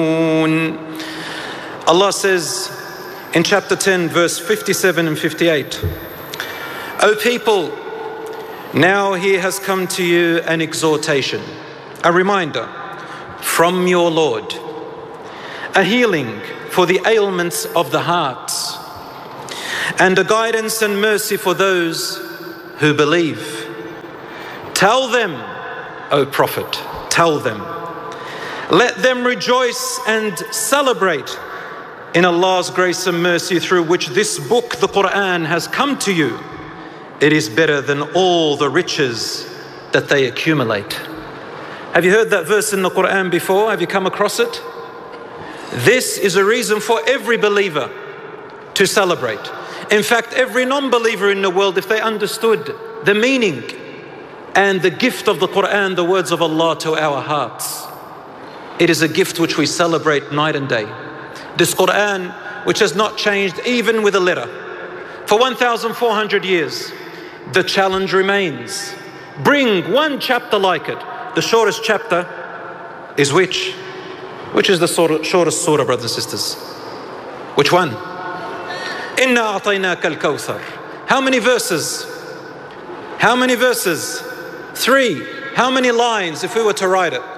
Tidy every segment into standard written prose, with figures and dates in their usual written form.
Allah says in chapter 10, verse 57 and 58, O people, now here has come to you an exhortation, a reminder from your Lord, a healing for the ailments of the hearts, and a guidance and mercy for those who believe. Tell them, O Prophet, tell them, let them rejoice and celebrate in Allah's grace and mercy through which this book, the Quran, has come to you. It is better than all the riches that they accumulate. Have you heard that verse in the Quran before? Have you come across it? This is a reason for every believer to celebrate. In fact, every non-believer in the world, if they understood the meaning and the gift of the Quran, the words of Allah to our hearts, it is a gift which we celebrate night and day. This Quran, which has not changed even with a letter for 1,400 years, the challenge remains. Bring one chapter like it. The shortest chapter is which? Which is the shortest surah, brothers and sisters? Which one? Inna a'tainaka al-kawthar. How many verses? How many verses? 3. How many lines if we were to write it?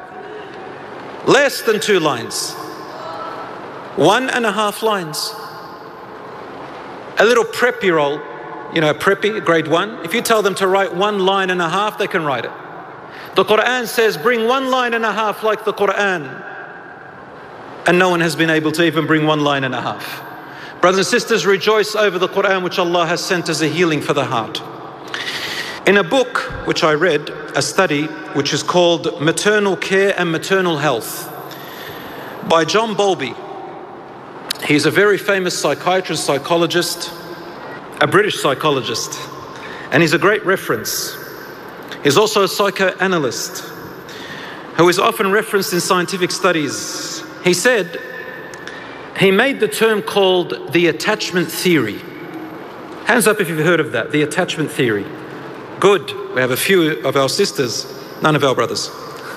Less than 2 lines. 1.5 lines. A little preppy roll, you know, preppy, grade 1. If you tell them to write 1.5 lines, they can write it. The Quran says, bring 1.5 lines like the Quran. And no one has been able to even bring 1.5 lines. Brothers and sisters, rejoice over the Quran which Allah has sent as a healing for the heart. In a book which I read, a study which is called Maternal Care and Maternal Health by John Bowlby. He's a very famous psychiatrist, psychologist, a British psychologist, and he's a great reference. He's also a psychoanalyst who is often referenced in scientific studies. He said he made the term called the attachment theory. Hands up if you've heard of that, the attachment theory. Good, we have a few of our sisters, none of our brothers.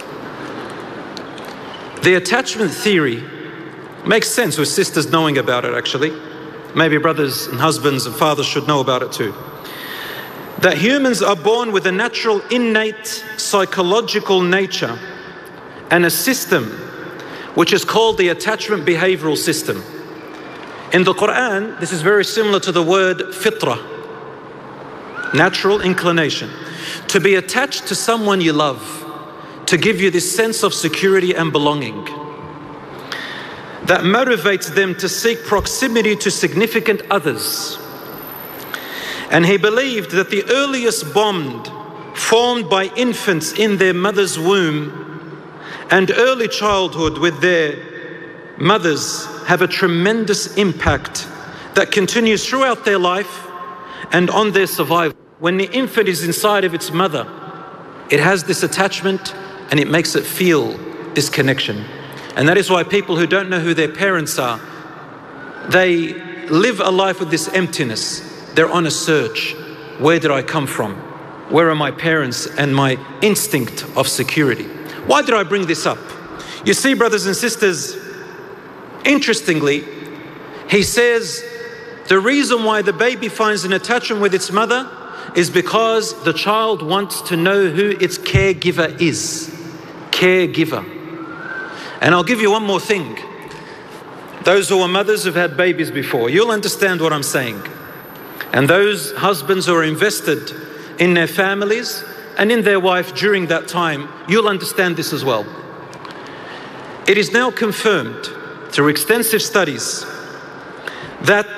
The attachment theory makes sense with sisters knowing about it, actually. Maybe brothers and husbands and fathers should know about it too. That humans are born with a natural, innate, psychological nature and a system which is called the attachment behavioral system. In the Quran, this is very similar to the word fitrah, natural inclination. To be attached to someone you love, to give you this sense of security and belonging that motivates them to seek proximity to significant others. And he believed that the earliest bond formed by infants in their mother's womb and early childhood with their mothers have a tremendous impact that continues throughout their life and on their survival. When the infant is inside of its mother, it has this attachment and it makes it feel this connection. And that is why people who don't know who their parents are, they live a life with this emptiness. They're on a search. Where did I come from? Where are my parents and my instinct of security? Why did I bring this up? You see, brothers and sisters, interestingly, he says the reason why the baby finds an attachment with its mother is because the child wants to know who its caregiver is. Caregiver. And I'll give you one more thing. Those who are mothers who've had babies before, you'll understand what I'm saying. And those husbands who are invested in their families and in their wife during that time, you'll understand this as well. It is now confirmed through extensive studies that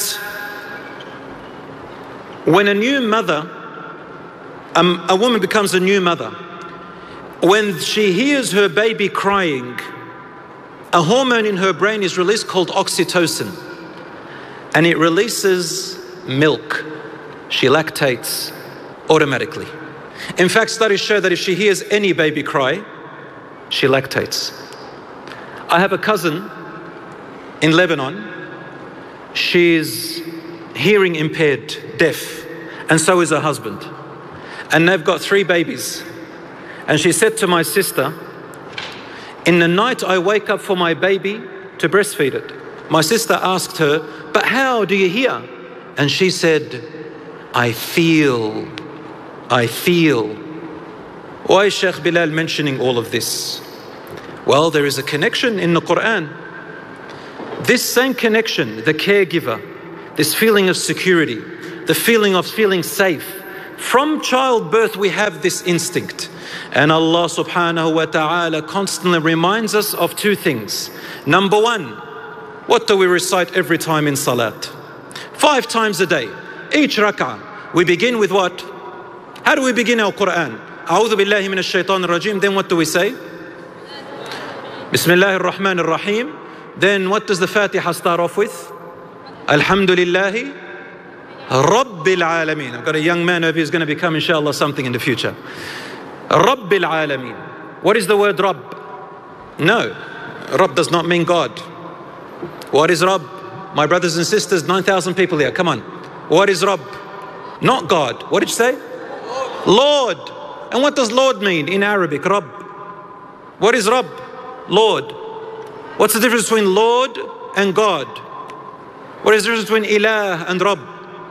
when a new mother, a woman becomes a new mother, when she hears her baby crying, a hormone in her brain is released called oxytocin, and it releases milk. She lactates automatically. In fact, studies show that if she hears any baby cry, she lactates. I have a cousin in Lebanon. She's hearing impaired, deaf, and so is her husband. And they've got 3 babies. And she said to my sister, In the night, I wake up for my baby to breastfeed it. My sister asked her, but how do you hear? And she said, I feel. Why is Sheikh Bilal mentioning all of this? Well, there is a connection in the Quran. This same connection, the caregiver, this feeling of security, the feeling of feeling safe. From childbirth, we have this instinct. And Allah subhanahu wa ta'ala constantly reminds us of two things. Number one, what do we recite every time in salat? 5 times a day. Each rak'ah. We begin with what? How do we begin our Quran? A'udhu billahi minash shaitanir rajim. Then what do we say? Bismillahir Rahmanir Rahim. Then what does the Fatiha start off with? Alhamdulillahi Rabbil Alameen. I've got a young man over here who's going to become, inshallah, something in the future. Rabbil Alameen. What is the word Rabb? No, Rabb does not mean God. What is Rabb? My brothers and sisters, 9,000 people here, come on. What is Rabb? Not God. What did you say? Lord. And what does Lord mean in Arabic? Rabb. What is Rabb? Lord. What's the difference between Lord and God? What is the difference between Ilah and Rabb?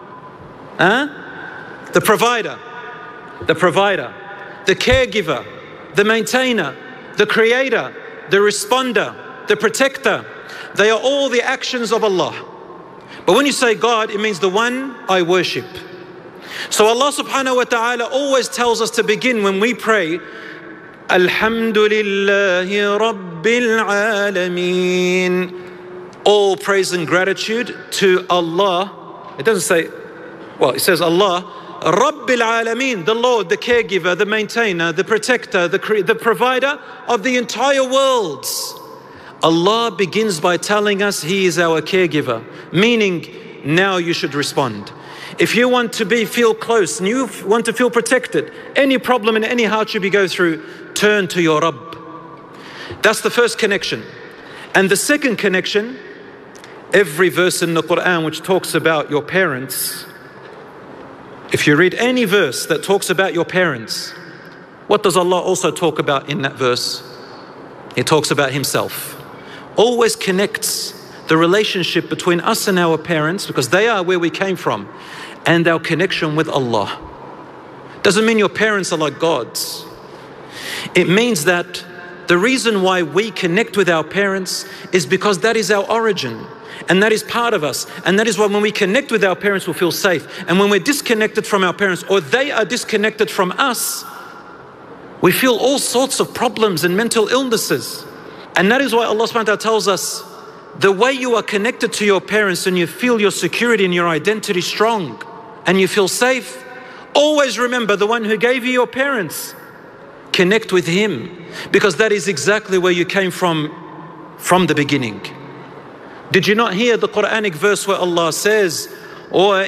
The provider, the caregiver, the maintainer, the creator, the responder, the protector. They are all the actions of Allah. But when you say God, it means the one I worship. So Allah subhanahu wa ta'ala always tells us to begin when we pray, Alhamdulillahi Rabbil Alameen. All praise and gratitude to Allah. It doesn't say, well, it says Allah, Rabbil Alameen, the Lord, the caregiver, the maintainer, the protector, the provider of the entire world. Allah begins by telling us He is our caregiver, meaning now you should respond. If you want to feel close and you want to feel protected, any problem and any hardship you go through, turn to your Rabb. That's the first connection. And the second connection, every verse in the Quran which talks about your parents, if you read any verse that talks about your parents, what does Allah also talk about in that verse? He talks about Himself. Always connects the relationship between us and our parents, because they are where we came from, and our connection with Allah. Doesn't mean your parents are like gods. It means that the reason why we connect with our parents is because that is our origin. And that is part of us. And that is why when we connect with our parents, we'll feel safe. And when we're disconnected from our parents, or they are disconnected from us, we feel all sorts of problems and mental illnesses. And that is why Allah subhanahu wa ta'ala tells us, the way you are connected to your parents and you feel your security and your identity strong and you feel safe, always remember the one who gave you your parents. Connect with Him, because that is exactly where you came from the beginning. Did you not hear the Quranic verse where Allah says,